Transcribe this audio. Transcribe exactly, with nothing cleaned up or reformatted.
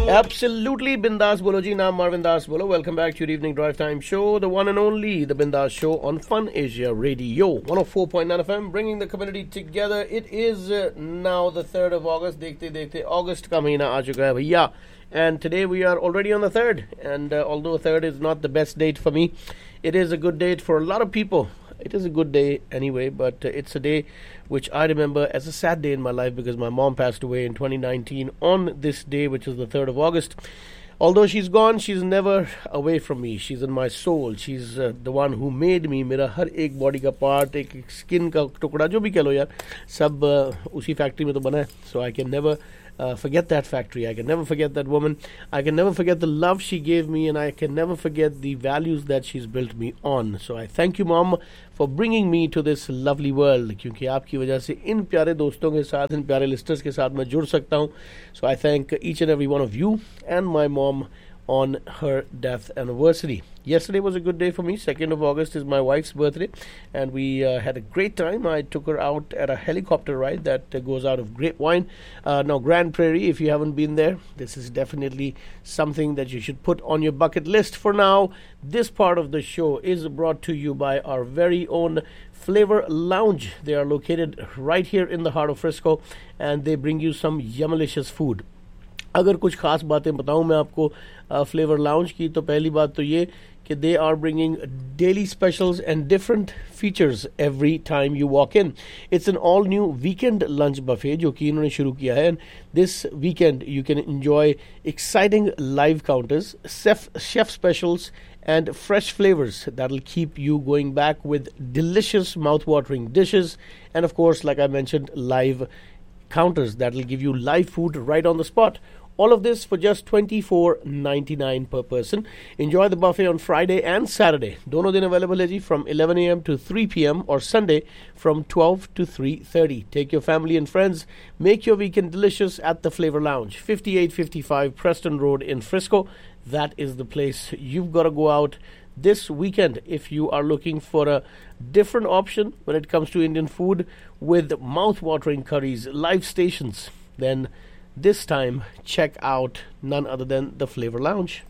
Absolutely, Bindas Bolo ji, naam Marvin Das Bolo. Welcome back to your evening drive time show, the one and only, the Bindas Show on Fun Asia Radio, one oh four point nine F M, bringing the community together. It is uh, now the third of August. Dekhte dekhte August ka mahina aa chuka hai bhaiya. And today we are already on the third. And uh, although third is not the best date for me, it is a good date for a lot of people. It is a good day anyway, but uh, it's a day which I remember as a sad day in my life because my mom passed away in twenty nineteen on this day, which is the third of August. Although she's gone, she's never away from me. She's in my soul. She's uh, the one who made me. मेरा हर एक body का part, एक skin का टुकड़ा जो भी कह लो यार, सब uh, उसी factory में तो बना है. So I can never uh, forget that factory. I can never forget that woman. I can never forget the love she gave me, and I can never forget the values that she's built me on. So I thank you, Mom, for bringing me to this lovely world. क्योंकि आपकी वजह से इन प्यारे दोस्तों के साथ, इन प्यारे listeners के साथ मैं जुड़ सकता हूँ. So I thank each and every one of you and my mom on her death anniversary. Yesterday was a good day for me. second of August is my wife's birthday, and we uh, had a great time. I took her out at a helicopter ride that uh, goes out of Grapevine. Uh, now, Grand Prairie, if you haven't been there, this is definitely something that you should put on your bucket list. For now, this part of the show is brought to you by our very own Flavor Lounge. They are located right here in the heart of Frisco, and they bring you some yummalicious food. अगर कुछ खास बातें बताऊं मैं आपको flavour lounge की, तो पहली बात तो ये कि they are bringing daily specials and different features every time you walk in. It's an all new weekend lunch buffet जो कि इन्होंने शुरू किया है. And this weekend you can enjoy exciting live counters, chef specials and fresh flavors that will keep you going back with delicious mouth-watering dishes, and of course, like I mentioned, live counters that will give you live food right on the spot. All of this for just twenty-four ninety-nine per person. Enjoy the buffet on Friday and Saturday. Dono din available hai ji, from eleven a.m. to three p.m. or Sunday from twelve to three thirty. Take your family and friends. Make your weekend delicious at the Flavor Lounge, fifty-eight fifty-five Preston Road in Frisco. That is the place you've got to go out this weekend if you are looking for a different option when it comes to Indian food with mouth-watering curries, live stations. Then this time, check out none other than the Flavor Lounge.